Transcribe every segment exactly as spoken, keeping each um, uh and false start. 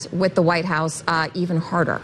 with the White House uh, even harder?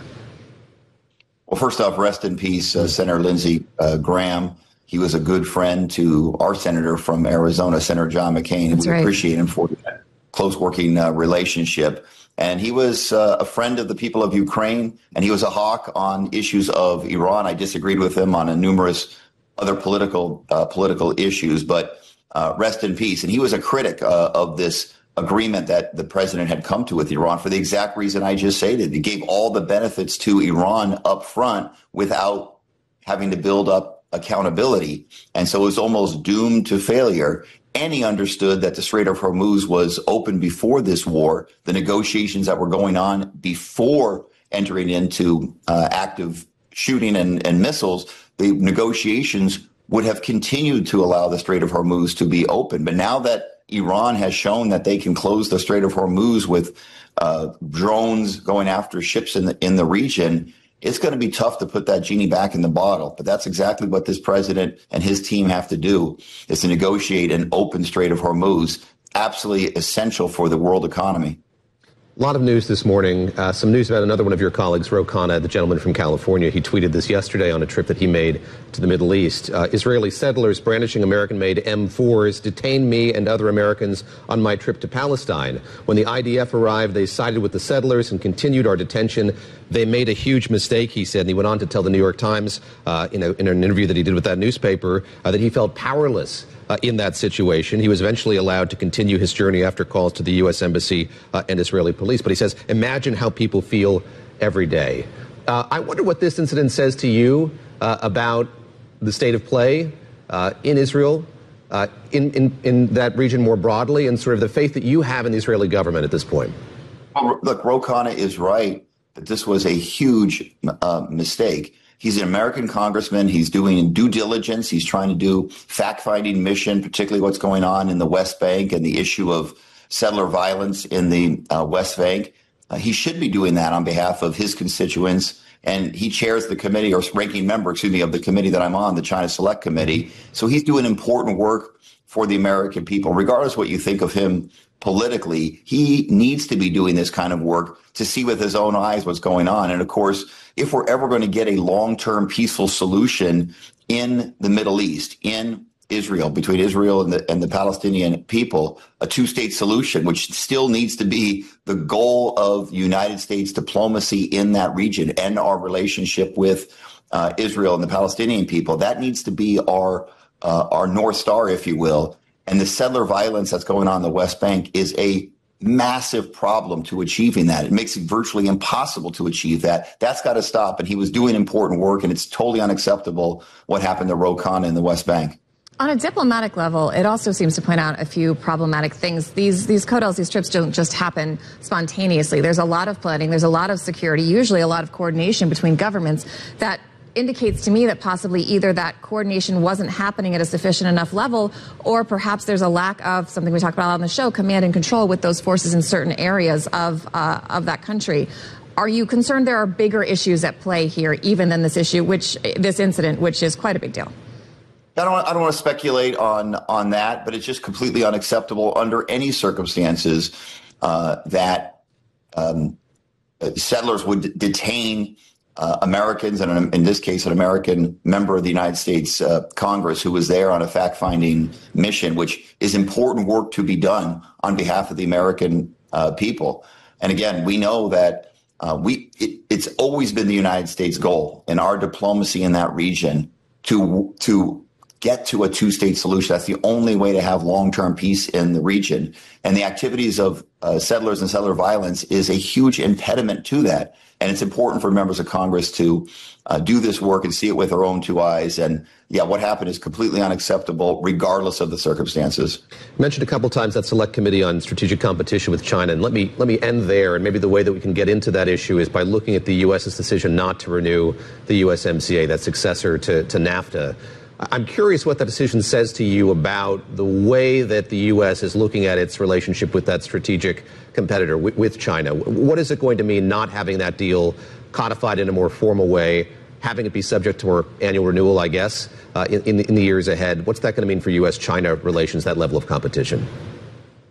Well, first off, rest in peace, uh, Senator Lindsey uh, Graham. He was a good friend to our senator from Arizona, Senator John McCain. That's we right. appreciate him for that close working uh, relationship. And he was uh, a friend of the people of Ukraine, and he was a hawk on issues of Iran. I disagreed with him on a numerous other political uh, political issues, but uh, rest in peace. And he was a critic uh, of this agreement that the president had come to with Iran for the exact reason I just stated. He gave all the benefits to Iran up front without having to build up accountability. And so it was almost doomed to failure. And he understood that the Strait of Hormuz was open before this war, the negotiations that were going on before entering into uh, active shooting and, and missiles, the negotiations would have continued to allow the Strait of Hormuz to be open. But now that Iran has shown that they can close the Strait of Hormuz with uh, drones going after ships in the in the region, it's going to be tough to put that genie back in the bottle. But that's exactly what this president and his team have to do, is to negotiate an open Strait of Hormuz, absolutely essential for the world economy. A lot of news this morning. Uh, some news about another one of your colleagues, Ro Khanna, the gentleman from California. He tweeted this yesterday on a trip that he made to the Middle East. Uh, Israeli settlers brandishing American-made M fours detained me and other Americans on my trip to Palestine. When the I D F arrived, they sided with the settlers and continued our detention. They made a huge mistake, he said, and he went on to tell the New York Times uh, in, a, in an interview that he did with that newspaper uh, that he felt powerless Uh, in that situation. He was eventually allowed to continue his journey after calls to the U S Embassy uh, and Israeli police. But he says, imagine how people feel every day. Uh, I wonder what this incident says to you uh, about the state of play uh, in Israel, uh, in, in, in that region more broadly, and sort of the faith that you have in the Israeli government at this point. Well, look, Ro Khanna is right that this was a huge uh, mistake. He's an American congressman. He's doing due diligence. He's trying to do fact-finding mission, particularly what's going on in the West Bank and the issue of settler violence in the uh, West Bank. Uh, he should be doing that on behalf of his constituents. And he chairs the committee, or ranking member, excuse me, of the committee that I'm on, the China Select Committee. So he's doing important work for the American people. Regardless of what you think of him politically, he needs to be doing this kind of work to see with his own eyes what's going on. And of course, if we're ever going to get a long-term peaceful solution in the Middle East, in Israel, between Israel and the, and the Palestinian people, a two-state solution, which still needs to be the goal of United States diplomacy in that region and our relationship with uh, Israel and the Palestinian people, that needs to be our uh, our North Star, if you will. And the settler violence that's going on in the West Bank is a massive problem to achieving that. It makes it virtually impossible to achieve that. That's got to stop. And he was doing important work, and it's totally unacceptable what happened to Ro Khanna in the West Bank. On a diplomatic level, it also seems to point out a few problematic things. These these CODELs, these trips don't just happen spontaneously. There's a lot of planning. There's a lot of security, usually a lot of coordination between governments that indicates to me that possibly either that coordination wasn't happening at a sufficient enough level, or perhaps there's a lack of something we talked about on the show, command and control with those forces in certain areas of uh, of that country. Are you concerned there are bigger issues at play here, even than this issue, which this incident, which is quite a big deal? I don't, I don't want to speculate on on that, but it's just completely unacceptable under any circumstances uh, that um, settlers would d- detain Uh, Americans, and in this case, an American member of the United States uh, Congress who was there on a fact-finding mission, which is important work to be done on behalf of the American uh, people. And again, we know that uh, we it, it's always been the United States goal in our diplomacy in that region to to get to a two-state solution. That's the only way to have long-term peace in the region. And the activities of uh, settlers and settler violence is a huge impediment to that. And it's important for members of Congress to uh, do this work and see it with our own two eyes. And yeah, what happened is completely unacceptable, regardless of the circumstances. You mentioned a couple times that Select Committee on Strategic Competition with China. And let me let me end there. And maybe the way that we can get into that issue is by looking at the U S's decision not to renew the U S M C A, that successor to, to NAFTA. I'm curious what that decision says to you about the way that the U S is looking at its relationship with that strategic competitor, with, with China. What is it going to mean not having that deal codified in a more formal way, having it be subject to more annual renewal, I guess, uh, in, in, the, in the years ahead? What's that going to mean for U S China relations, that level of competition?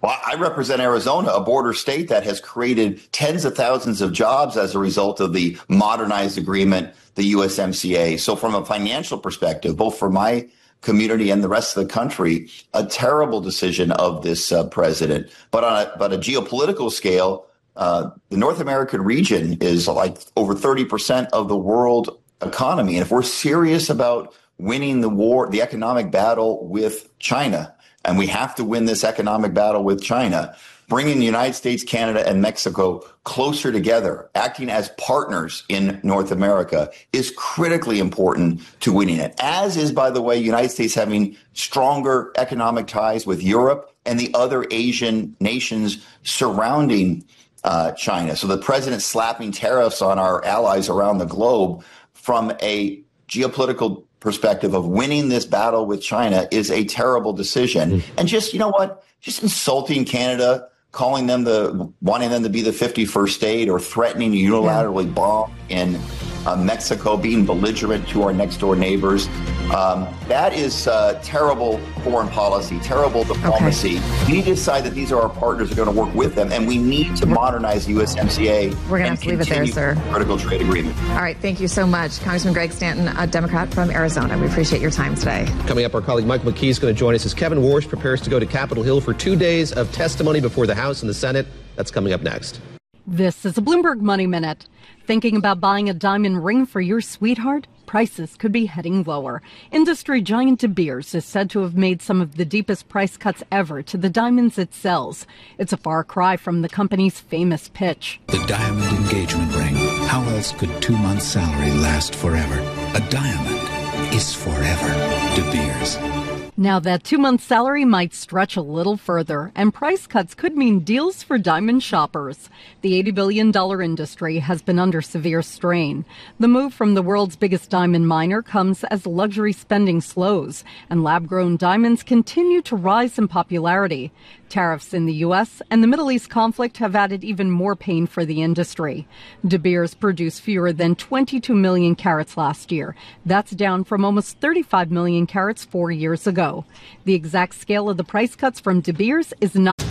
Well, I represent Arizona, a border state that has created tens of thousands of jobs as a result of the modernized agreement, the U S M C A. So from a financial perspective, both for my community and the rest of the country, a terrible decision of this uh, president. But on a, but a geopolitical scale, uh, the North American region is like over thirty percent of the world economy. And if we're serious about winning the war, the economic battle with China, and we have to win this economic battle with China, bringing the United States, Canada, and Mexico closer together, acting as partners in North America, is critically important to winning it. As is, by the way, United States having stronger economic ties with Europe and the other Asian nations surrounding uh, China. So the president slapping tariffs on our allies around the globe from a geopolitical perspective of winning this battle with China is a terrible decision. Mm. And just, you know what, just insulting Canada, calling them the, wanting them to be the fifty-first state, or threatening to unilaterally yeah. bomb in uh, Mexico, being belligerent to our next door neighbors. Um, that is uh, terrible foreign policy, terrible diplomacy. Okay. We need to decide that these are our partners who are going to work with them, and we need to modernize the U S M C A. We're going to have to leave it there, sir. Critical trade agreement. All right. Thank you so much. Congressman Greg Stanton, a Democrat from Arizona. We appreciate your time today. Coming up, our colleague Michael McKee is going to join us as Kevin Warsh prepares to go to Capitol Hill for two days of testimony before the House and the Senate. That's coming up next. This is a Bloomberg Money Minute. Thinking about buying a diamond ring for your sweetheart? Prices could be heading lower. Industry giant De Beers is said to have made some of the deepest price cuts ever to the diamonds it sells. It's a far cry from the company's famous pitch. The diamond engagement ring. How else could two months' salary last forever? A diamond is forever. De Beers. Now that two-month salary might stretch a little further, and price cuts could mean deals for diamond shoppers. The eighty billion dollars industry has been under severe strain. The move from the world's biggest diamond miner comes as luxury spending slows, and lab-grown diamonds continue to rise in popularity. Tariffs in the U S and the Middle East conflict have added even more pain for the industry. De Beers produced fewer than twenty-two million carats last year. That's down from almost thirty-five million carats four years ago. The exact scale of the price cuts from De Beers is not